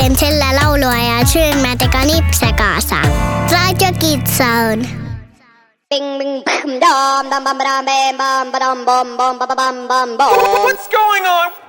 teen selle lauluaja süülmadega nipse kaasa. Raadio Kids Zone. What's going on?